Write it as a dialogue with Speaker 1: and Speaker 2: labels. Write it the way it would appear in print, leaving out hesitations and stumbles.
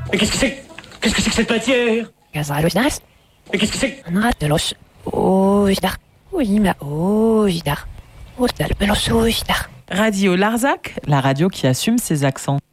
Speaker 1: Mais qu'est-ce que c'est? Qu'est-ce que c'est que cette matière?
Speaker 2: Gazalusnas.
Speaker 1: Mais qu'est-ce que c'est?
Speaker 2: Nratelos. Ojdar. Oima ojdar. Ostal pelos ojdar.
Speaker 3: Radio Larzac, la radio qui assume ses accents.